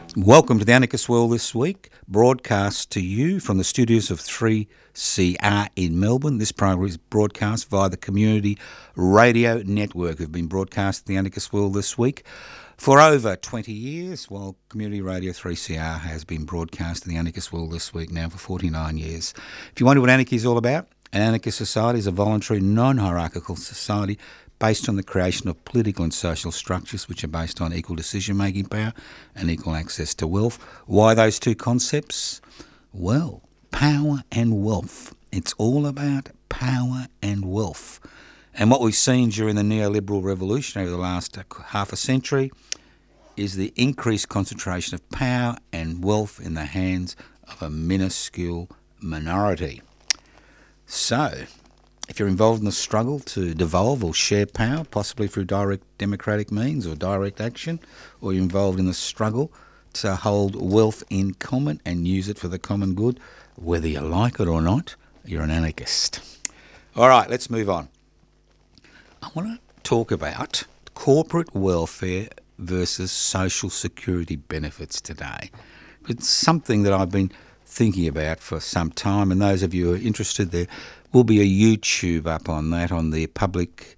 Welcome to the Anarchist World this week, broadcast to you from the studios of 3CR in Melbourne. This program is broadcast via the Community Radio Network. We've been broadcasting the Anarchist World this week for over 20 years, while Community Radio 3CR has been broadcasting the Anarchist World this week now for 49 years. If you wonder what anarchy is all about, an anarchist society is a voluntary, non-hierarchical society based on the creation of political and social structures which are based on equal decision-making power and equal access to wealth. Why those two concepts? Well, power and wealth. It's all about power and wealth. And what we've seen during the neoliberal revolution over the last half a century is the increased concentration of power and wealth in the hands of a minuscule minority. So, if you're involved in the struggle to devolve or share power, possibly through direct democratic means or direct action, or you're involved in the struggle to hold wealth in common and use it for the common good, whether you like it or not, you're an anarchist. All right, let's move on. I want to talk about corporate welfare versus social security benefits today. It's something that I've been thinking about for some time, and those of you who are interested, there will be a YouTube up on that, on the public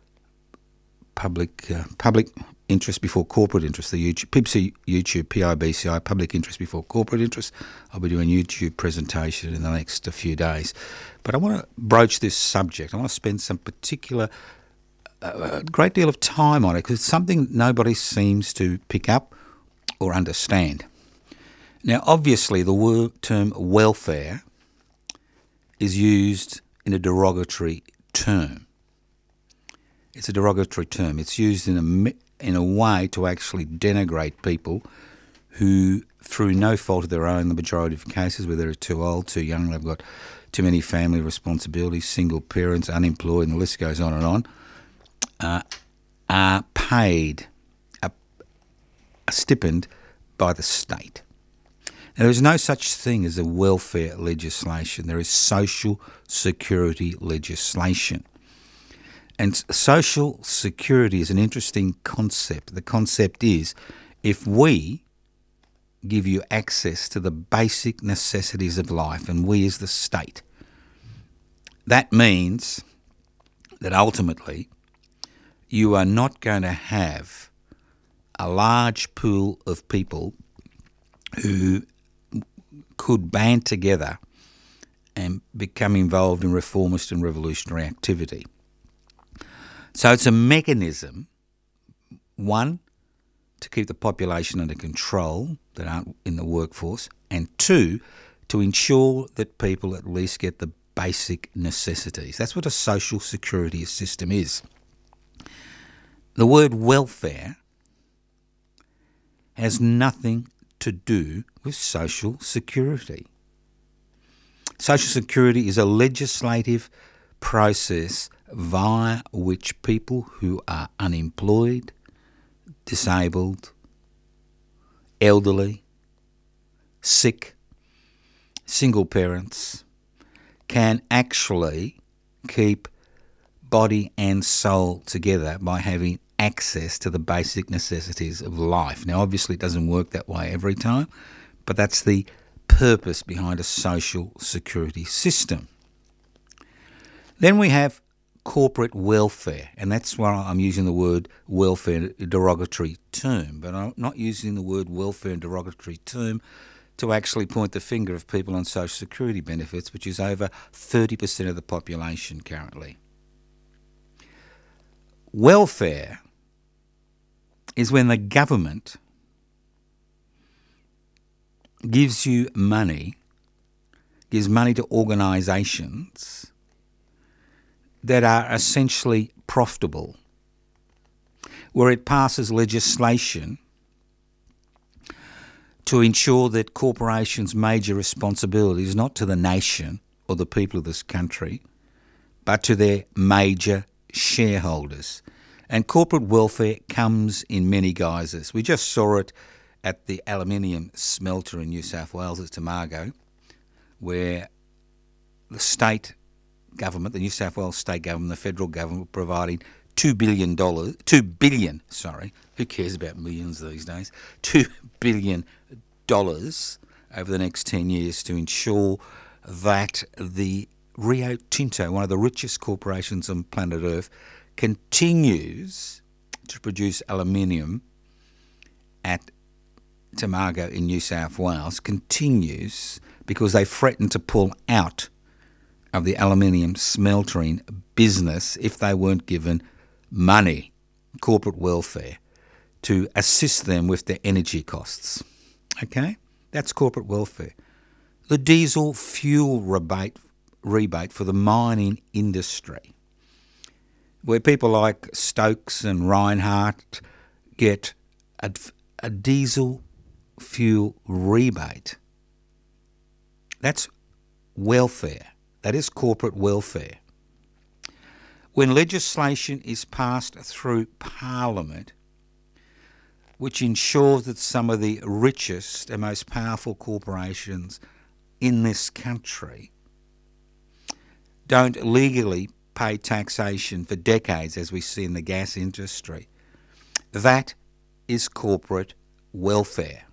interest before corporate interest, the YouTube PIBCI, public interest before corporate interest. I'll be doing a YouTube presentation in the next few days. But I want to broach this subject. I want to spend some a great deal of time on it, because it's something nobody seems to pick up or understand. Now, obviously, the term welfare is used in a derogatory term. It's a derogatory term. It's used in a way to actually denigrate people who, through no fault of their own, the majority of cases, whether they're too old, too young, they've got too many family responsibilities, single parents, unemployed, and the list goes on and on, are paid a stipend by the state. Now, there is no such thing as a welfare legislation. There is social security legislation. And social security is an interesting concept. The concept is, if we give you access to the basic necessities of life, and we as the state, that means that ultimately you are not going to have a large pool of people who could band together and become involved in reformist and revolutionary activity. So it's a mechanism, one, to keep the population under control that aren't in the workforce, and two, to ensure that people at least get the basic necessities. That's what a social security system is. The word welfare has nothing to do with social security. Social security is a legislative process via which people who are unemployed, disabled, elderly, sick, single parents can actually keep body and soul together by having access to the basic necessities of life. Now, obviously, it doesn't work that way every time, but that's the purpose behind a social security system. Then we have corporate welfare, and that's why I'm using the word welfare, a derogatory term, but I'm not using the word welfare, a derogatory term, to actually point the finger of people on social security benefits, which is over 30% of the population currently. Welfare is when the government gives money to organisations that are essentially profitable, where it passes legislation to ensure that corporations' major responsibility is not to the nation or the people of this country, but to their major shareholders. And corporate welfare comes in many guises. We just saw it at the aluminium smelter in New South Wales at Tomago, where the state government, the New South Wales state government, the federal government, were providing $2 billion, 2 billion, sorry, who cares about millions these days? $2 billion over the next 10 years to ensure that the Rio Tinto, one of the richest corporations on planet Earth, continues to produce aluminium at Tomago in New South Wales, continues because they threatened to pull out of the aluminium smelting business if they weren't given money, corporate welfare, to assist them with their energy costs. Okay? That's corporate welfare. The diesel fuel rebate for the mining industry, where people like Stokes and Reinhardt get a diesel fuel rebate. That's welfare. That is corporate welfare. When legislation is passed through Parliament, which ensures that some of the richest and most powerful corporations in this country don't legally pay taxation for decades, as we see in the gas industry, that is corporate welfare.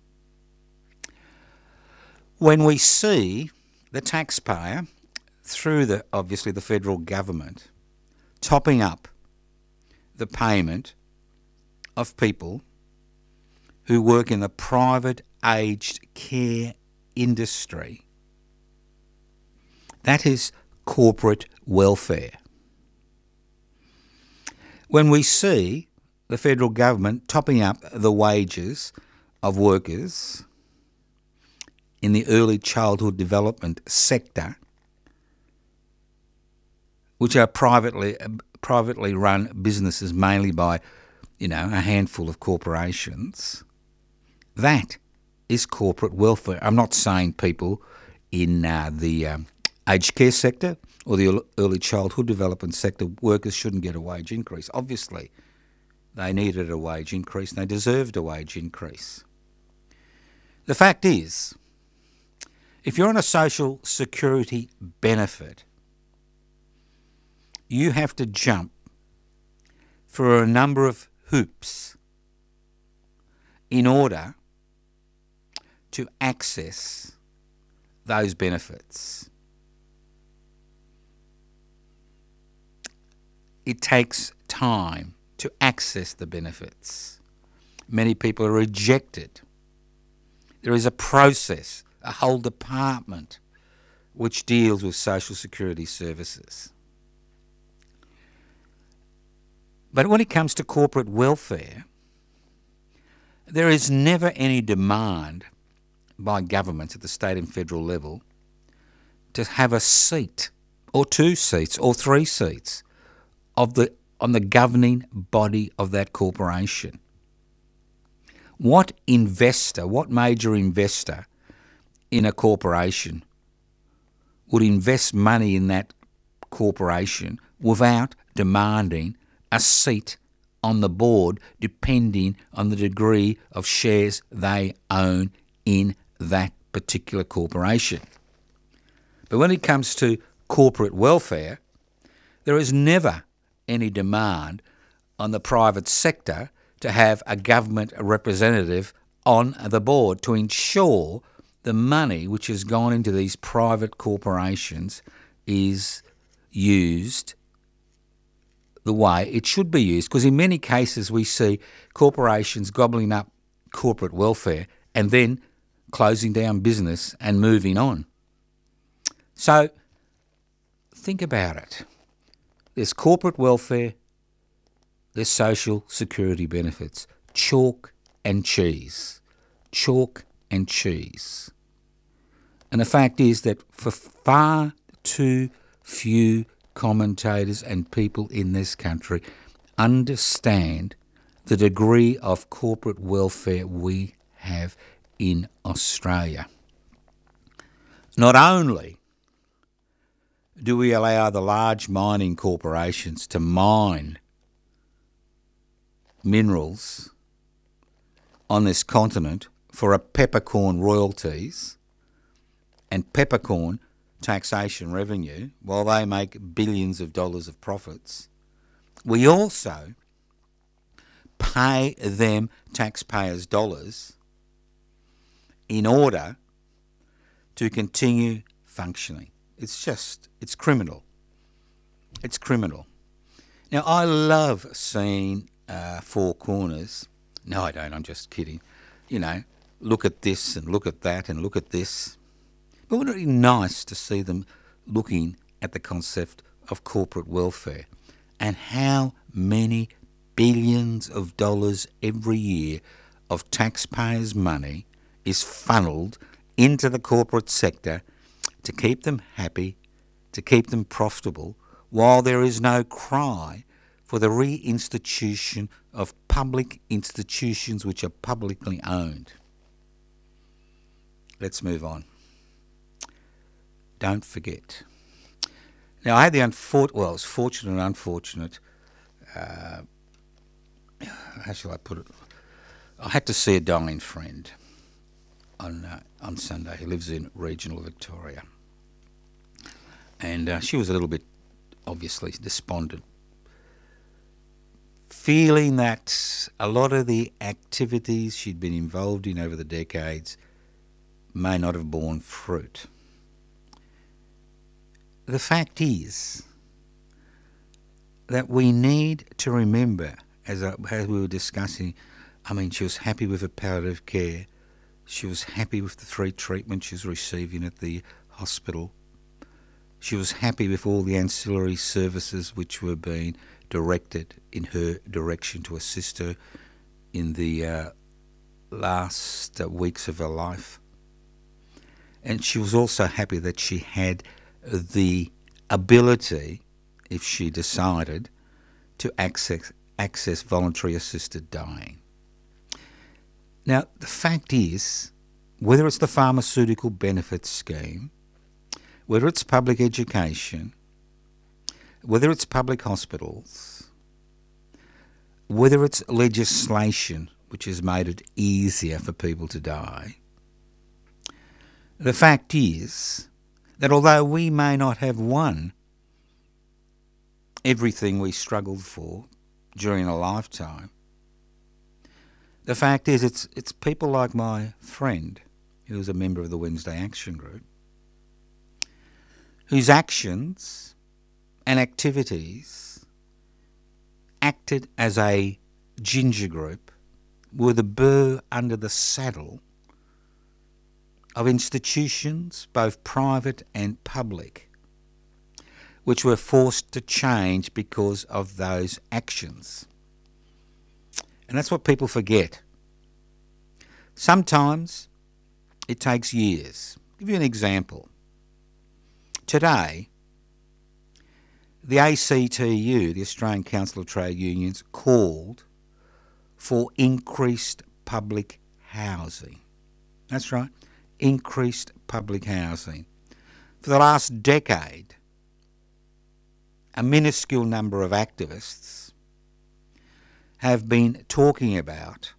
When we see the taxpayer, through obviously the federal government, topping up the payment of people who work in the private aged care industry, that is corporate welfare. When we see the federal government topping up the wages of workers in the early childhood development sector, which are privately run businesses mainly by, a handful of corporations, that is corporate welfare. I'm not saying people in the aged care sector or the early childhood development sector, workers shouldn't get a wage increase. Obviously, they needed a wage increase and they deserved a wage increase. The fact is, if you're on a social security benefit, you have to jump through a number of hoops in order to access those benefits. It takes time to access the benefits. Many people are rejected. There is a process, a whole department which deals with social security services. But when it comes to corporate welfare, there is never any demand by governments at the state and federal level to have a seat or 2 seats or 3 seats on the governing body of that corporation. What major investor in a corporation would invest money in that corporation without demanding a seat on the board, depending on the degree of shares they own in that particular corporation? But when it comes to corporate welfare, there is never any demand on the private sector to have a government representative on the board to ensure the money which has gone into these private corporations is used the way it should be used. Because in many cases we see corporations gobbling up corporate welfare and then closing down business and moving on. So think about it. There's corporate welfare, there's social security benefits. Chalk and cheese. Chalk and cheese. And the fact is that for far too few commentators and people in this country understand the degree of corporate welfare we have in Australia. Not only do we allow the large mining corporations to mine minerals on this continent for a peppercorn royalties and peppercorn taxation revenue while they make billions of dollars of profits, we also pay them taxpayers' dollars in order to continue functioning. It's criminal. It's criminal. Now, I love seeing Four Corners. No, I don't. I'm just kidding. Look at this and look at that and look at this. But wouldn't it be nice to see them looking at the concept of corporate welfare and how many billions of dollars every year of taxpayers' money is funneled into the corporate sector to keep them happy, to keep them profitable, while there is no cry for the reinstitution of public institutions which are publicly owned. Let's move on. Don't forget. Now, I had it was fortunate and unfortunate. How shall I put it? I had to see a dying friend on Sunday. He lives in regional Victoria. And she was a little bit, obviously, despondent, feeling that a lot of the activities she'd been involved in over the decades may not have borne fruit. The fact is that we need to remember, as we were discussing, she was happy with her palliative care. She was happy with the 3 treatments she was receiving at the hospital. She was happy with all the ancillary services which were being directed in her direction to assist her in the last weeks of her life. And she was also happy that she had the ability, if she decided, to access voluntary assisted dying. Now, the fact is, whether it's the pharmaceutical benefits scheme, whether it's public education, whether it's public hospitals, whether it's legislation which has made it easier for people to die, the fact is that although we may not have won everything we struggled for during a lifetime, the fact is it's people like my friend, who was a member of the Wednesday Action Group, whose actions and activities acted as a ginger group, were the burr under the saddle of institutions, both private and public, which were forced to change because of those actions. And that's what people forget. Sometimes it takes years. I'll give you an example. Today, the ACTU, the Australian Council of Trade Unions, called for increased public housing. That's right, increased public housing. For the last decade, a minuscule number of activists have been talking about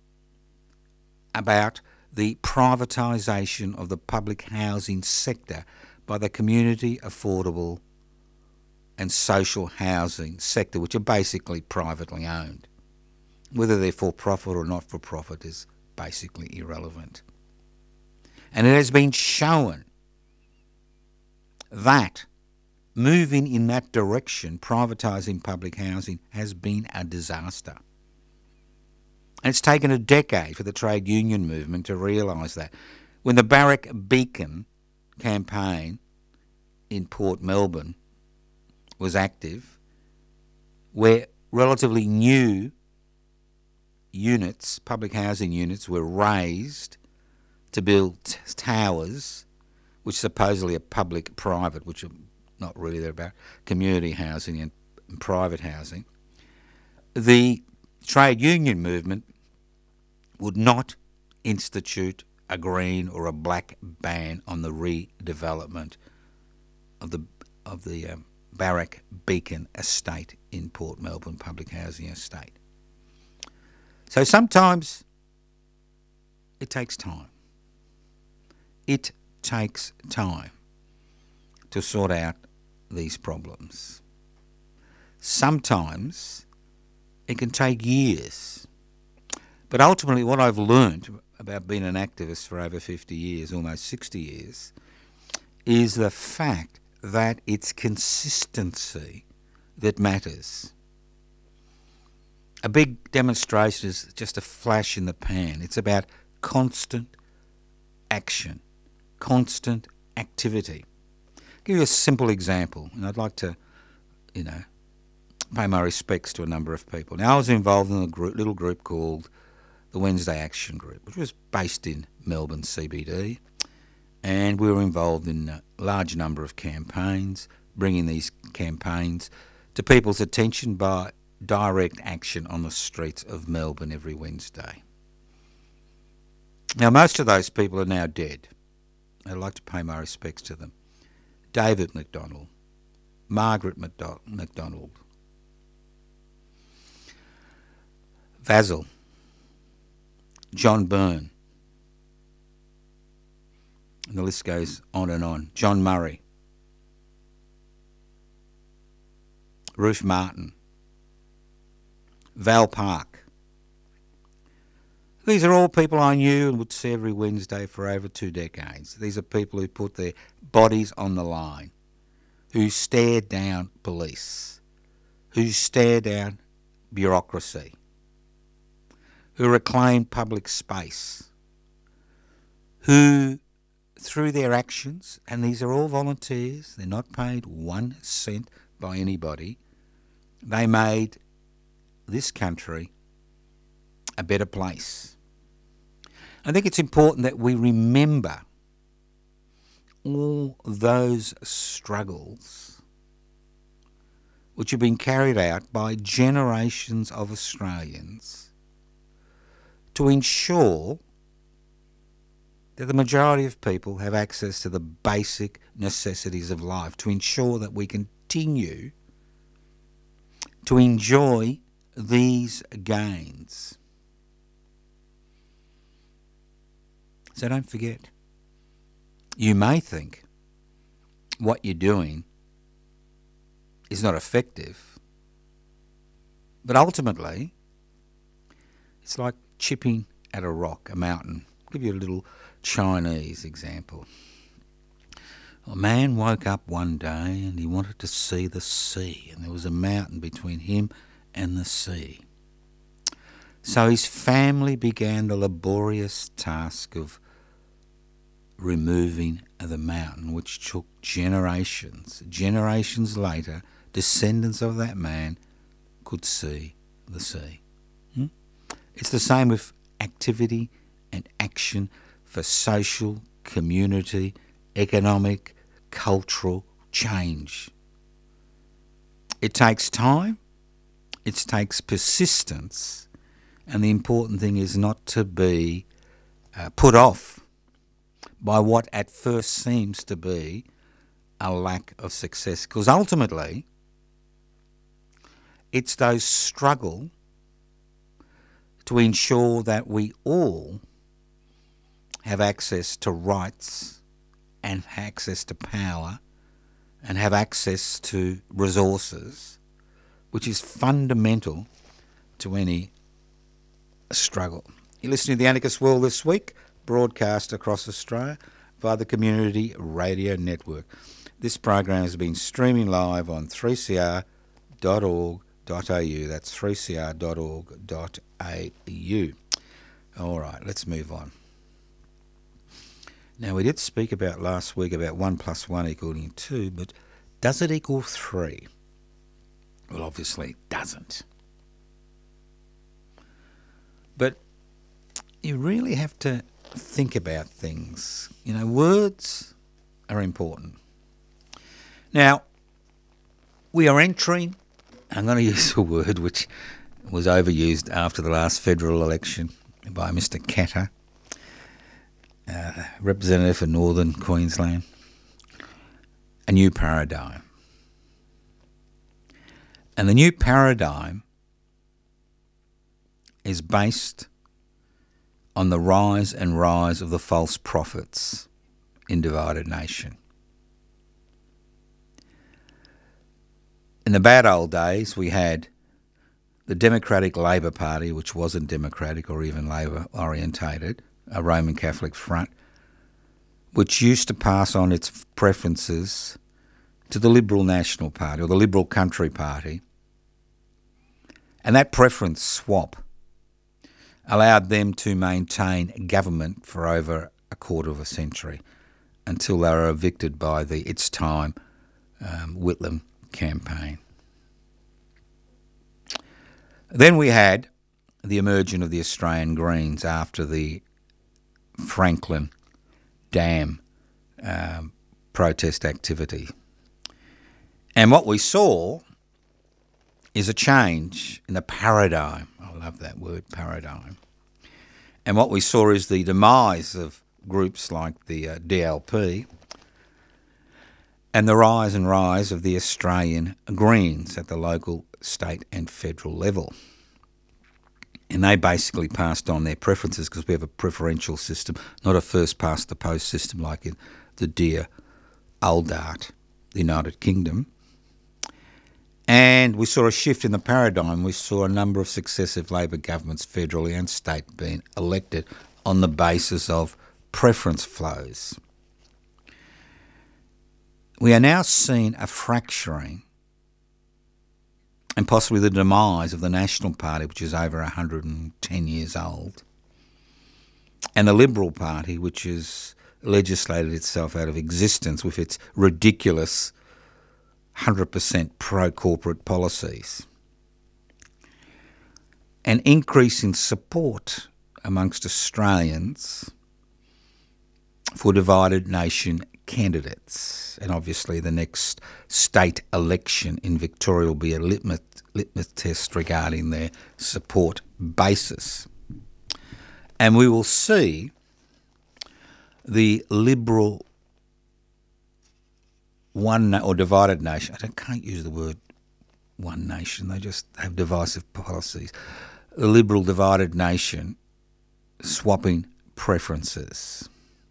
the privatisation of the public housing sector by the community affordable and social housing sector, which are basically privately owned. Whether they're for-profit or not for-profit is basically irrelevant. And it has been shown that moving in that direction, privatising public housing, has been a disaster. And it's taken a decade for the trade union movement to realise that. When the Barrack Beacon campaign in Port Melbourne was active, where relatively new units, public housing units, were raised to build towers, which supposedly are public-private, which are not really, they're about community housing and private housing. The trade union movement would not institute a green or a black ban on the redevelopment of the Barrack Beacon estate in Port Melbourne, public housing estate. So sometimes it takes time. It takes time to sort out these problems. sometimes it can take years. But ultimately what I've learned about being an activist for over 50 years, almost 60 years, is the fact that it's consistency that matters. A big demonstration is just a flash in the pan. It's about constant action, constant activity. I'll give you a simple example, and I'd like to, pay my respects to a number of people. Now, I was involved in a little group called the Wednesday Action Group, which was based in Melbourne CBD, and we were involved in a large number of campaigns, bringing these campaigns to people's attention by direct action on the streets of Melbourne every Wednesday. Now, most of those people are now dead. I'd like to pay my respects to them. David McDonald, Margaret McDonald, Vasil, John Byrne, and the list goes on and on. John Murray, Ruth Martin, Val Park. These are all people I knew and would see every Wednesday for over 2 decades. These are people who put their bodies on the line, who stared down police, who stared down bureaucracy, who reclaimed public space, who, through their actions, and these are all volunteers, they're not paid 1 cent by anybody, they made this country a better place. I think it's important that we remember all those struggles which have been carried out by generations of Australians to ensure that the majority of people have access to the basic necessities of life, to ensure that we continue to enjoy these gains. So don't forget, you may think what you're doing is not effective, but ultimately it's like chipping at a rock, a mountain. I'll give you a little Chinese example. A man woke up one day and he wanted to see the sea, and there was a mountain between him and the sea. So his family began the laborious task of removing the mountain, which took generations. Generations later, descendants of that man could see the sea. It's the same with activity and action for social, community, economic, cultural change. It takes time, it takes persistence, and the important thing is not to be put off by what at first seems to be a lack of success. Because ultimately, it's those struggle to ensure that we all have access to rights and access to power and have access to resources, which is fundamental to any struggle. You're listening to The Anarchist World This Week, broadcast across Australia via the Community Radio Network. This program has been streaming live on 3cr.org.au. That's 3cr.org.au. All right, let's move on. Now, we did speak about last week about 1 + 1 equaling 2, but does it equal 3? Well, obviously it doesn't. But you really have to think about things. Words are important. Now, we are entering, I'm going to use a word which was overused after the last federal election by Mr. Katter, representative for Northern Queensland, a new paradigm. And the new paradigm is based on the rise of the false prophets in divided nation. In the bad old days, we had the Democratic Labor Party, which wasn't democratic or even Labor orientated, a Roman Catholic front, which used to pass on its preferences to the Liberal National Party or the Liberal Country Party. And that preference swap allowed them to maintain government for over a quarter of a century until they were evicted by the It's Time Whitlam campaign. Then we had the emergence of the Australian Greens after the Franklin Dam protest activity. And what we saw is a change in the paradigm. I love that word, paradigm. And what we saw is the demise of groups like the DLP and the rise of the Australian Greens at the local, state and federal level. And they basically passed on their preferences because we have a preferential system, not a first-past-the-post system like in the dear old art, the United Kingdom. And we saw a shift in the paradigm. We saw a number of successive Labor governments, federally and state, being elected on the basis of preference flows. We are now seeing a fracturing and possibly the demise of the National Party, which is over 110 years old, and the Liberal Party, which has legislated itself out of existence with its ridiculous 100% pro-corporate policies. An increase in support amongst Australians for divided nation candidates. And obviously the next state election in Victoria will be a litmus test regarding their support basis. And we will see the Liberal one or divided nation. I can't use the word one nation. They just have divisive policies. The Liberal divided nation swapping preferences.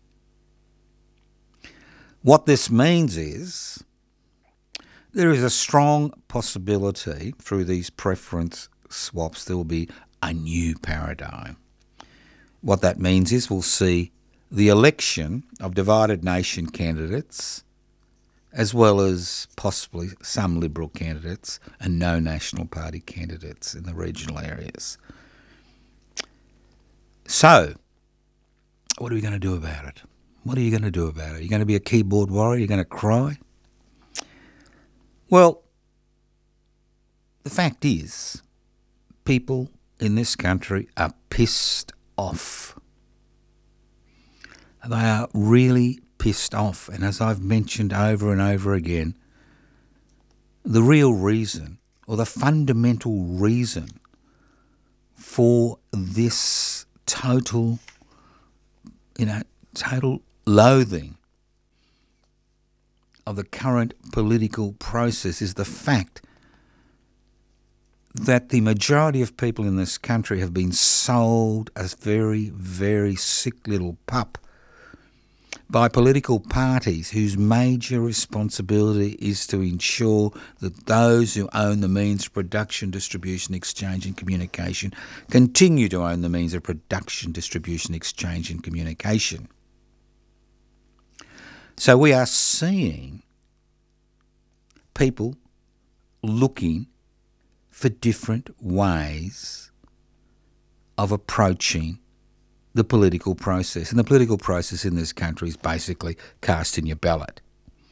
What this means is there is a strong possibility through these preference swaps there will be a new paradigm. What that means is we'll see the election of divided nation candidates as well as possibly some Liberal candidates and no National Party candidates in the regional areas. So, what are we going to do about it? What are you going to do about it? Are you going to be a keyboard warrior? Are you going to cry? Well, the fact is, people in this country are pissed off. They are really pissed off. And as I've mentioned over and over again, the real reason or the fundamental reason for this total loathing of the current political process is the fact that the majority of people in this country have been sold as very, very sick little pup by political parties whose major responsibility is to ensure that those who own the means of production, distribution, exchange and communication continue to own the means of production, distribution, exchange and communication. So we are seeing people looking for different ways of approaching the political process. And the political process in this country is basically casting your ballot.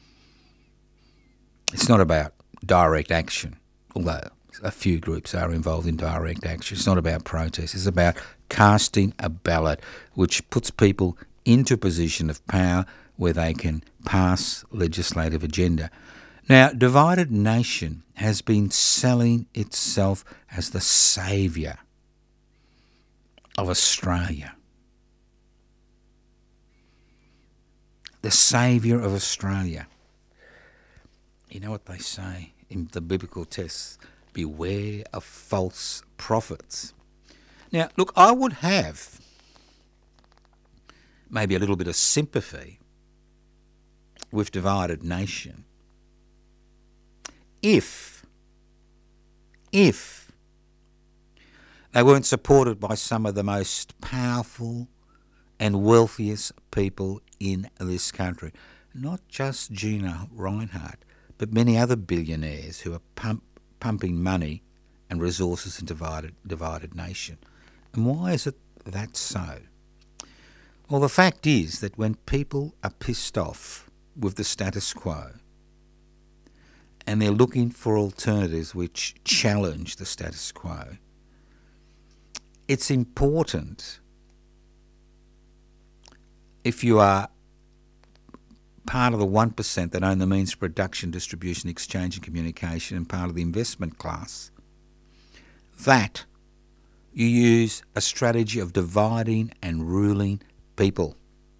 It's not about direct action, although a few groups are involved in direct action. It's not about protest. It's about casting a ballot, which puts people into a position of power where they can pass legislative agenda. Now, Divided Nation has been selling itself as the saviour of Australia. The saviour of Australia. You know what they say in the biblical texts? Beware of false prophets. Now, look, I would have maybe a little bit of sympathy with Divided Nation if if they weren't supported by some of the most powerful and wealthiest people in this country. Not just Gina Rinehart, but many other billionaires who are pumping money and resources into divided nation. And why is it that so? Well, the fact is that when people are pissed off with the status quo and they're looking for alternatives which challenge the status quo, it's important, if you are part of the 1% that own the means of production, distribution, exchange and communication, and part of the investment class, that you use a strategy of dividing and ruling people.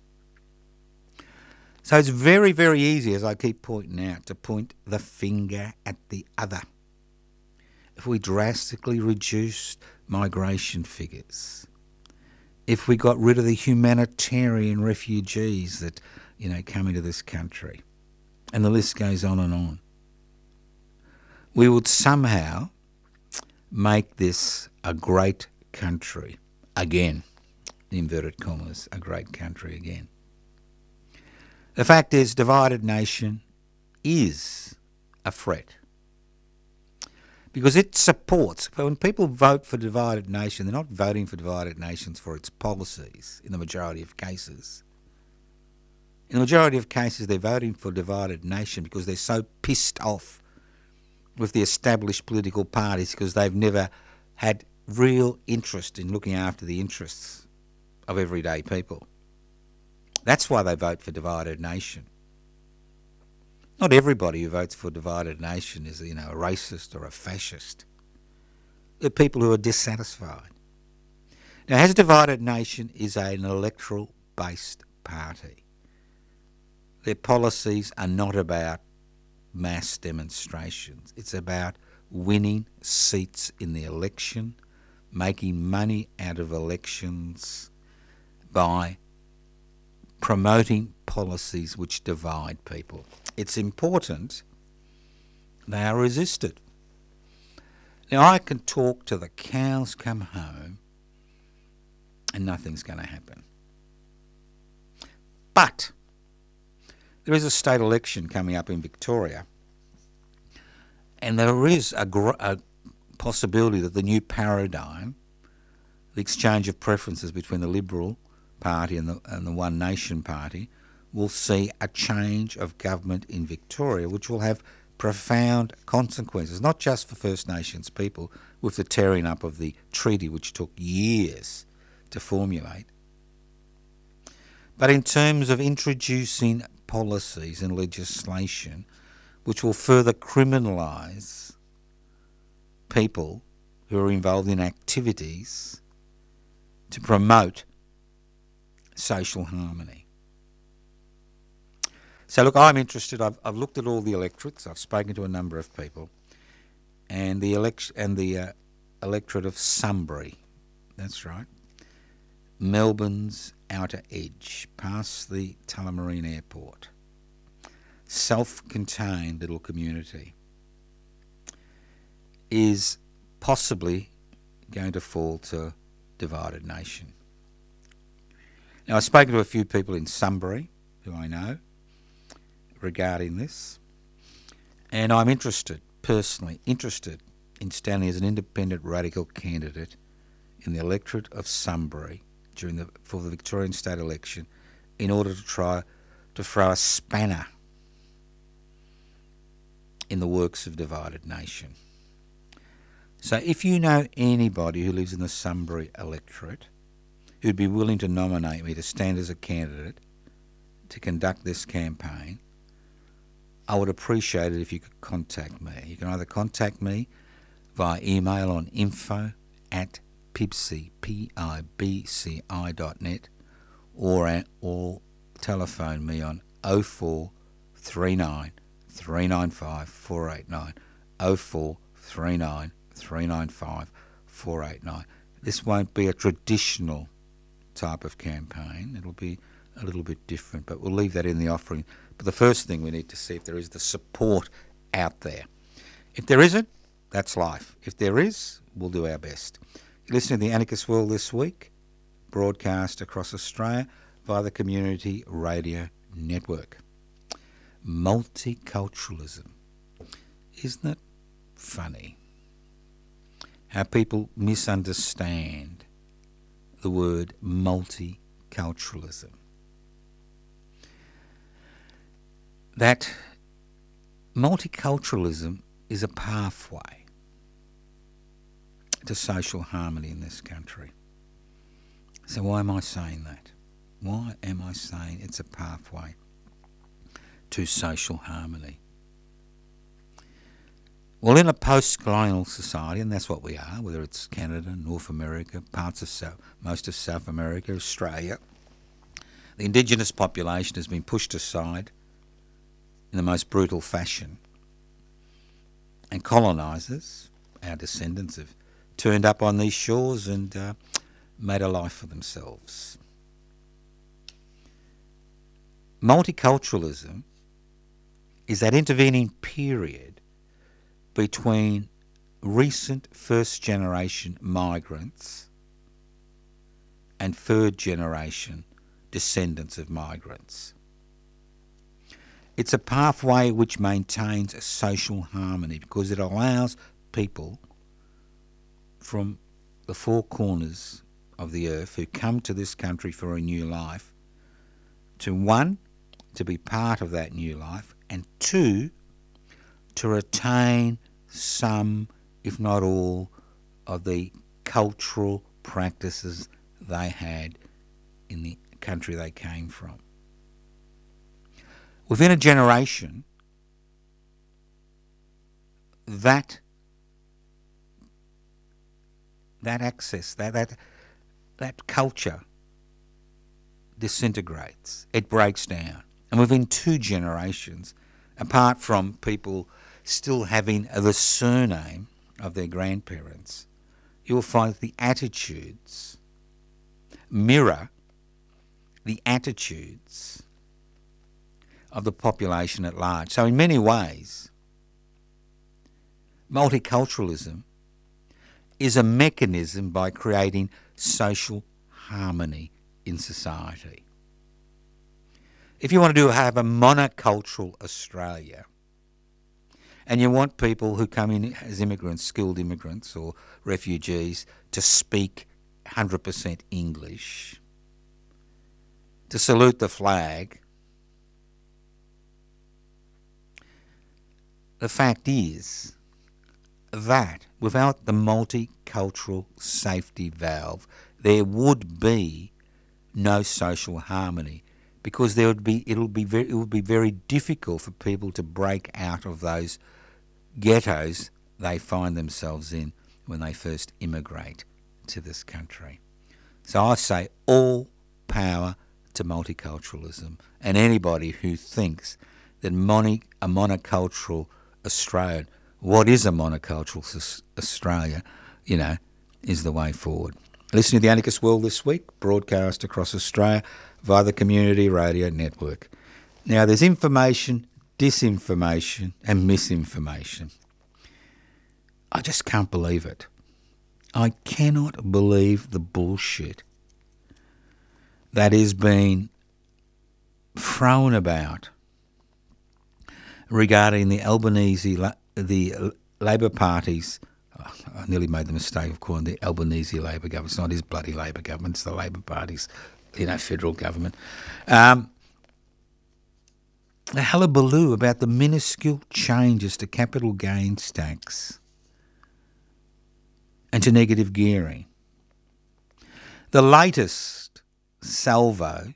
So it's very, very easy, as I keep pointing out, to point the finger at the other. If we drastically reduced migration figures, if we got rid of the humanitarian refugees that, come into this country, and the list goes on and on, we would somehow make this a great country again. Inverted commas, a great country again. The fact is, divided nation is a threat because it supports, when people vote for divided nation, they're not voting for divided nations for its policies in the majority of cases. In the majority of cases, they're voting for divided nation because they're so pissed off with the established political parties because they've never had real interest in looking after the interests of everyday people. That's why they vote for divided nation. Not everybody who votes for divided nation is, a racist or a fascist. They're people who are dissatisfied. Now, as divided nation is an electoral-based party, their policies are not about mass demonstrations. It's about winning seats in the election, making money out of elections by promoting policies which divide people. It's important they are resisted. Now, I can talk till the cows come home and nothing's going to happen. But there is a state election coming up in Victoria, and there is a possibility that the new paradigm, the exchange of preferences between the Liberal Party and the One Nation Party, will see a change of government in Victoria, which will have profound consequences, not just for First Nations people with the tearing up of the treaty, which took years to formulate, but in terms of introducing policies and legislation which will further criminalise people who are involved in activities to promote social harmony. So look, I'm interested. I've looked at all the electorates. I've spoken to a number of people, and the electorate of Sunbury. That's right, Melbourne's outer edge, past the Tullamarine Airport. Self-contained little community is possibly going to fall to divided nation. Now, I've spoken to a few people in Sunbury who I know regarding this, and I'm personally interested in standing as an independent radical candidate in the electorate of Sunbury for the Victorian state election in order to try to throw a spanner in the works of divided nation. So if you know anybody who lives in the Sunbury electorate who'd be willing to nominate me to stand as a candidate to conduct this campaign, I would appreciate it if you could contact me. You can either contact me via email on info@pibci.net or telephone me on 0439 395 489, 0439 395 489. This won't be a traditional type of campaign. It'll be a little bit different, but we'll leave that in the offering. But the first thing we need to see if there is the support out there. If there isn't, That's life. If there is, we'll do our best. You're listening to the Anarchist World this week, broadcast across Australia via the Community Radio Network. Multiculturalism. Isn't it funny how people misunderstand the word multiculturalism? That multiculturalism is a pathway to social harmony in this country. So why am I saying that? Why am I saying it's a pathway to social harmony? Well, in a post-colonial society, and that's what we are, whether it's Canada, North America, most of South America, Australia, the Indigenous population has been pushed aside in the most brutal fashion. And colonisers, our descendants, have turned up on these shores and made a life for themselves. Multiculturalism is that intervening period between recent first-generation migrants and third-generation descendants of migrants. It's a pathway which maintains social harmony because it allows people from the four corners of the earth who come to this country for a new life to, one, to be part of that new life, and two, to retain some, if not all, of the cultural practices they had in the country they came from. Within a generation, that access, that culture disintegrates. It breaks down. And within 2 generations, apart from people still having the surname of their grandparents, you will find that the attitudes mirror the attitudes of the population at large. So in many ways, multiculturalism is a mechanism by creating social harmony in society. If you want to have a monocultural Australia, and you want people who come in as immigrants, skilled immigrants or refugees, to speak 100% English, to salute the flag, the fact is that without the multicultural safety valve, there would be no social harmony, because it would be very difficult for people to break out of those ghettos they find themselves in when they first immigrate to this country. So I say all power to multiculturalism, and anybody who thinks that a monocultural Australia, what is a monocultural Australia, is the way forward. Listen to the Anarchist World this week, broadcast across Australia via the Community Radio Network. Now, there's information, disinformation and misinformation. I just can't believe it. I cannot believe the bullshit that is being thrown about regarding the Albanese, the Labor Party's, I nearly made the mistake of calling the Albanese Labor government. It's not his bloody Labor government, it's the Labor Party's, federal government. The hullabaloo about the minuscule changes to capital gains tax and to negative gearing. The latest salvo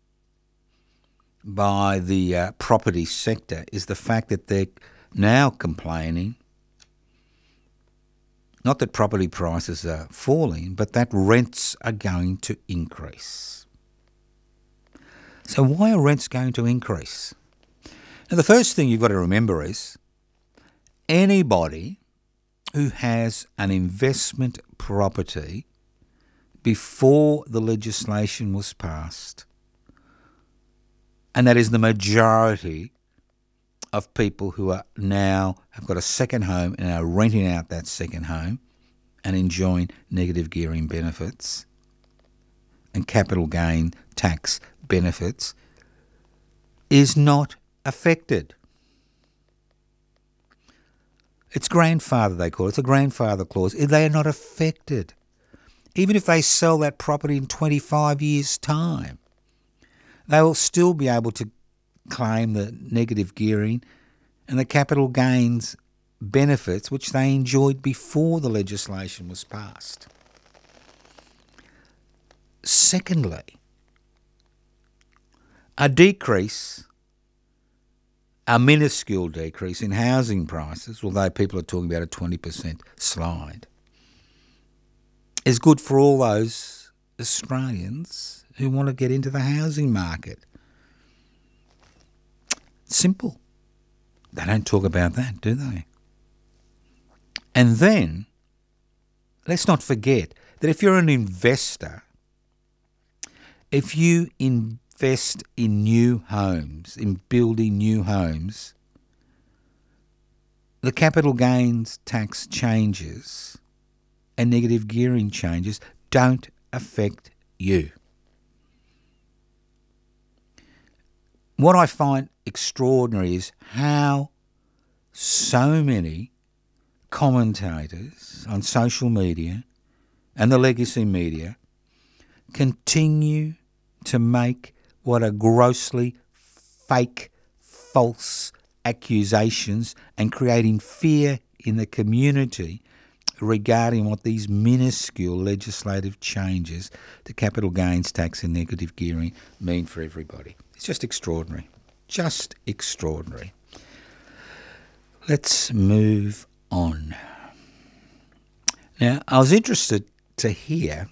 by the property sector is the fact that they're now complaining, not that property prices are falling, but that rents are going to increase. So why are rents going to increase? Now, the first thing you've got to remember is anybody who has an investment property before the legislation was passed, and that is the majority of people who are now have got a second home and are renting out that second home and enjoying negative gearing benefits and capital gain tax benefits is not affected. It's grandfather, they call it. It's a grandfather clause. They are not affected. Even if they sell that property in 25 years' time, they will still be able to claim the negative gearing and the capital gains benefits which they enjoyed before the legislation was passed. Secondly, a minuscule decrease in housing prices, although people are talking about a 20% slide, is good for all those Australians who want to get into the housing market. Simple. They don't talk about that, do they? And then, let's not forget that if you're an investor, if you invest in new homes, in building new homes, the capital gains tax changes and negative gearing changes don't affect you. What I find extraordinary is how so many commentators on social media and the legacy media continue to make what are grossly fake, false accusations and creating fear in the community regarding what these minuscule legislative changes to capital gains tax and negative gearing mean for everybody. It's just extraordinary. Just extraordinary. Let's move on. Now, I was interested to hear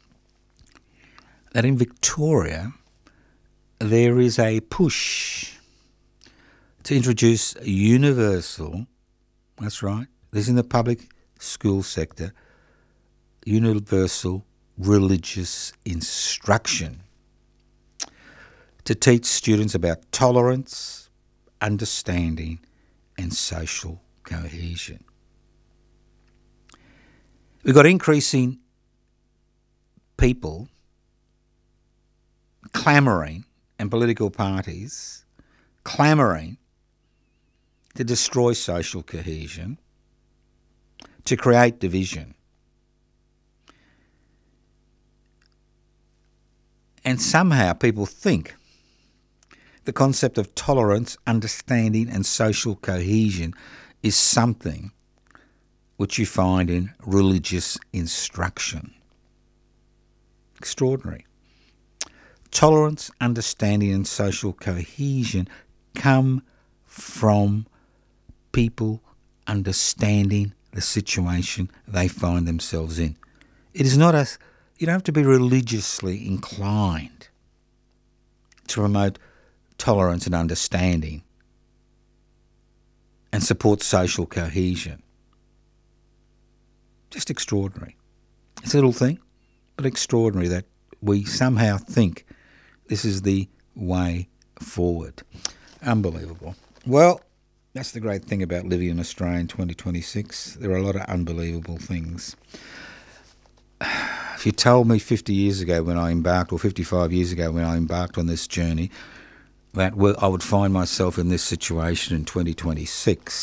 that in Victoria there is a push to introduce universal, that's right, this is in the public school sector, universal religious instruction to teach students about tolerance, understanding and social cohesion. We've got increasing people clamouring, and political parties clamouring to destroy social cohesion, to create division. And somehow people think the concept of tolerance, understanding and social cohesion is something which you find in religious instruction. Extraordinary. Tolerance, understanding and social cohesion come from people understanding the situation they find themselves in. It is not you don't have to be religiously inclined to promote tolerance and understanding and support social cohesion. Just extraordinary. It's a little thing, but extraordinary that we somehow think this is the way forward. Unbelievable. Well, that's the great thing about living in Australia in 2026. There are a lot of unbelievable things. If you told me 50 years ago when I embarked, or 55 years ago when I embarked on this journey, that I would find myself in this situation in 2026,